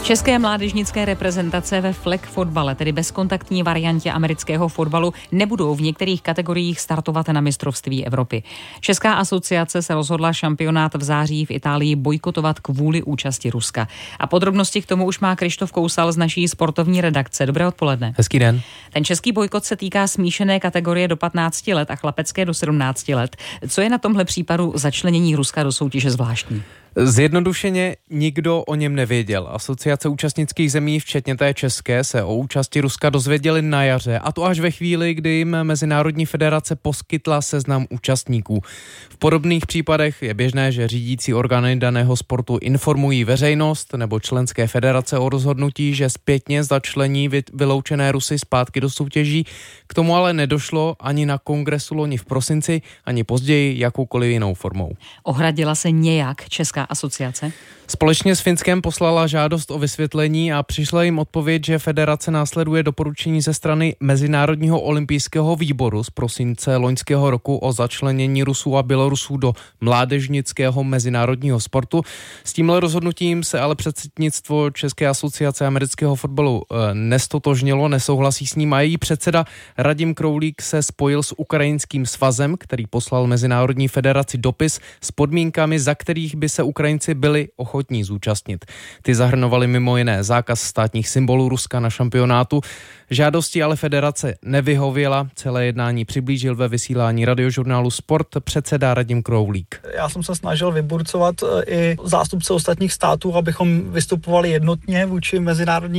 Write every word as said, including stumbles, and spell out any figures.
České mládežnické reprezentace ve flag fotbale, tedy bezkontaktní variantě amerického fotbalu, nebudou v některých kategoriích startovat na mistrovství Evropy. Česká asociace se rozhodla šampionát v září v Itálii bojkotovat kvůli účasti Ruska. A podrobnosti k tomu už má Krištof Kousal z naší sportovní redakce. Dobré odpoledne. Hezký den. Ten český bojkot se týká smíšené kategorie do patnácti let a chlapecké do sedmnácti let. Co je na tomhle případu začlenění Ruska do soutěže zvláštní? Zjednodušeně nikdo o něm nevěděl. Asociace účastnických zemí, včetně té české, se o účasti Ruska dozvěděli na jaře, a to až ve chvíli, kdy jim Mezinárodní federace poskytla seznam účastníků. V podobných případech je běžné, že řídící orgány daného sportu informují veřejnost nebo členské federace o rozhodnutí, že zpětně začlení vyloučené Rusy zpátky do soutěží. K tomu ale nedošlo ani na kongresu loni v prosinci, ani později jakoukoliv jinou formou. Ohradila se nějak Česká asociace? Společně s Finskem poslala žádost o vysvětlení a přišla jim odpověď, že federace následuje doporučení ze strany Mezinárodního olympijského výboru z prosince loňského roku o začlenění Rusů a Bělorusů do mládežnického mezinárodního sportu. S tímhle rozhodnutím se ale předsednictvo České asociace amerického fotbalu nestotožnilo, nesouhlasí s ním a její předseda Radim Kroulík se spojil s ukrajinským svazem, který poslal Mezinárodní federaci dopis s podmínkami, za kterých by se Ukrajinci byli ochotní zúčastnit. Ty zahrnovaly mimo jiné zákaz státních symbolů Ruska na šampionátu. Žádosti ale federace nevyhověla. Celé jednání přiblížil ve vysílání radiožurnálu Sport předseda Radim Kroulík. Já jsem se snažil vyburcovat i zástupce ostatních států, abychom vystupovali jednotně vůči Mezinárodní